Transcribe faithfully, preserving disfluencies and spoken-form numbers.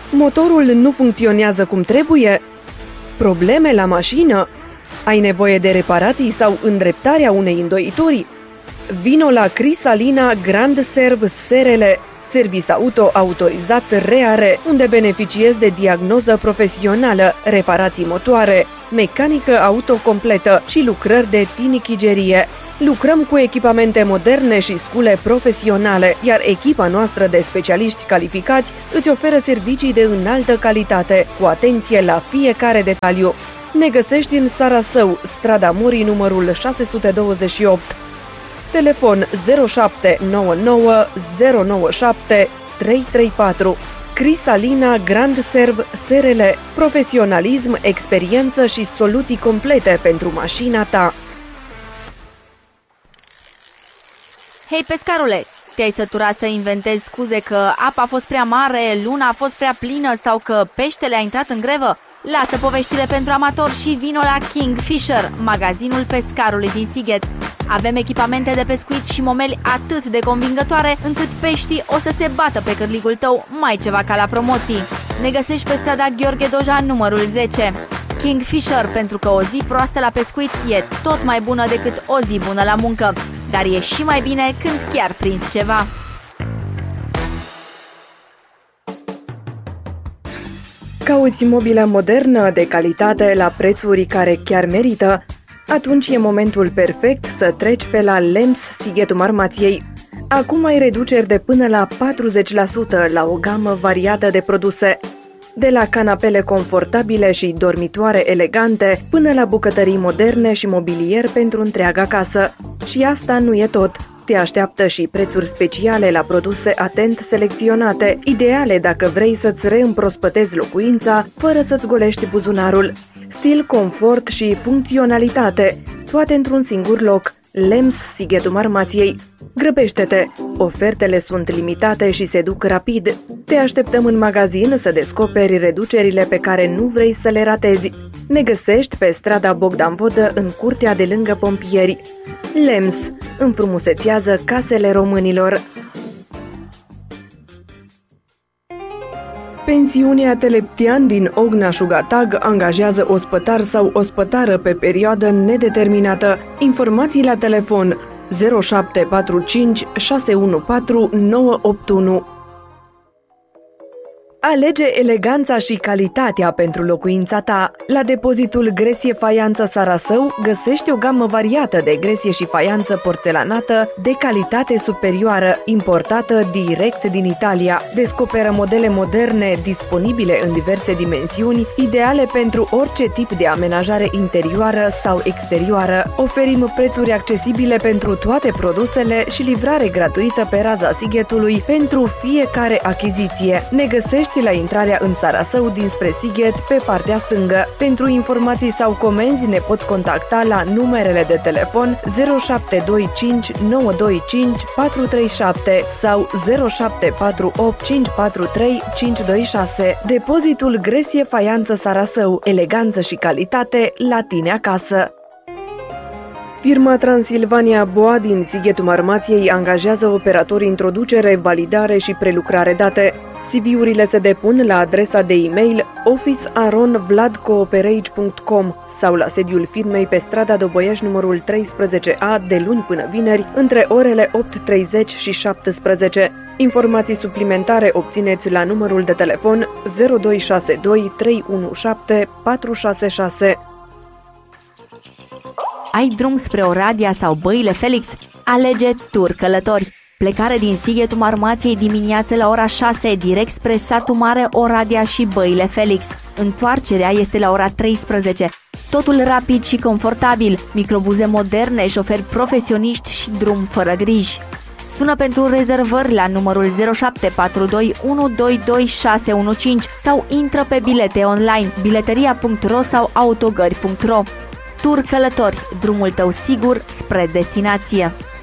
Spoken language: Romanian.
Motorul nu funcționează cum trebuie? Probleme la mașină? Ai nevoie de reparații sau îndreptarea unei îndoituri? Vino la Crisalina Grand Serv S R L, serviciu auto autorizat Reare, unde beneficiezi de diagnoză profesională, reparații motoare, mecanică auto completă și lucrări de tinichigerie. Lucrăm cu echipamente moderne și scule profesionale, iar echipa noastră de specialiști calificați îți oferă servicii de înaltă calitate, cu atenție la fiecare detaliu. Ne găsești în Sarasău, strada Murii, numărul șase sute douăzeci și opt. Telefon zero șapte nouă nouă zero nouă șapte trei trei patru. Crisalina Grand Serv S R L. Profesionalism, experiență și soluții complete pentru mașina ta. Hei, pescarule, te-ai săturat să inventezi scuze că apa a fost prea mare, luna a fost prea plină sau că peștele a intrat în grevă? Lasă poveștile pentru amatori și vino la Kingfisher, magazinul pescarului din Sighet. Avem echipamente de pescuit și momeli atât de convingătoare încât peștii o să se bată pe cârligul tău mai ceva ca la promoții. Ne găsești pe strada Gheorghe Doja, numărul zece. Kingfisher, pentru că o zi proastă la pescuit e tot mai bună decât o zi bună la muncă, dar e și mai bine când chiar prinzi ceva. Cauți mobilă modernă, de calitate, la prețuri care chiar merită? Atunci e momentul perfect să treci pe la Lems Sighetul Marmației. Acum ai reduceri de până la patruzeci la sută la o gamă variată de produse. De la canapele confortabile și dormitoare elegante, până la bucătării moderne și mobilier pentru întreaga casă. Și asta nu e tot. Te așteaptă și prețuri speciale la produse atent selecționate, ideale dacă vrei să-ți reîmprospătezi locuința fără să-ți golești buzunarul. Stil, confort și funcționalitate, toate într-un singur loc. Lems Sighetul Marmației. Grăbește-te! Ofertele sunt limitate și se duc rapid. Te așteptăm în magazin să descoperi reducerile pe care nu vrei să le ratezi. Ne găsești pe strada Bogdan Vodă, în curtea de lângă pompieri. Lems înfrumusețează casele românilor. Pensiunea Teleptian din Ogna-Șugatag angajează ospătar sau ospătară pe perioadă nedeterminată. Informații la telefon zero șapte patru cinci șase unu patru nouă opt unu. Alege eleganța și calitatea pentru locuința ta. La depozitul Gresie Faianță Sarasău găsești o gamă variată de gresie și faianță porțelanată de calitate superioară, importată direct din Italia. Descoperă modele moderne disponibile în diverse dimensiuni, ideale pentru orice tip de amenajare interioară sau exterioară. Oferim prețuri accesibile pentru toate produsele și livrare gratuită pe raza Sighetului pentru fiecare achiziție. Ne găsești la intrarea în Sarasău dinspre Sighet pe partea stângă. Pentru informații sau comenzi ne poți contacta la numerele de telefon zero șapte doi cinci nouă doi cinci patru trei șapte sau zero șapte patru opt cinci patru trei cinci doi șase. Depozitul Gresie Faianță Sarasău. Eleganță și calitate la tine acasă. Firma Transilvania Boa din Sighetul Marmației angajează operatori introducere, validare și prelucrare date. C V-urile se depun la adresa de e-mail office aron vlad cooperage punct com sau la sediul firmei pe strada Dobăieș numărul treisprezece A de luni până vineri, între orele opt treizeci și șaptesprezece. Informații suplimentare obțineți la numărul de telefon zero doi șase doi trei unu șapte patru șase șase. Ai drum spre Oradea sau Băile Felix? Alege Tur Călători. Plecare din Sighetul Marmației dimineață la ora șase, direct spre Satul Mare, Oradea și Băile Felix. Întoarcerea este la ora treisprezece. Totul rapid și confortabil, microbuze moderne, șoferi profesioniști și drum fără griji. Sună pentru rezervări la numărul zero șapte patru doi unu doi doi șase unu cinci sau intră pe bilete online bileteria punct ro sau autogări punct ro. Tur Călători, drumul tău sigur spre destinație.